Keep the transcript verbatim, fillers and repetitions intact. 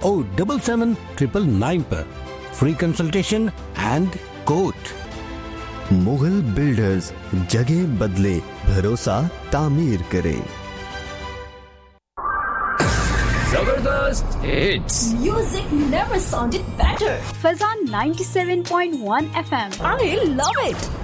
O double seven triple nine पर free consultation and quote. Mughal builders, जगह बदले, भरोसा तामीर करे। जबरदस्त hits, music never sounded better. Faizan ninety seven point one F M. I love it.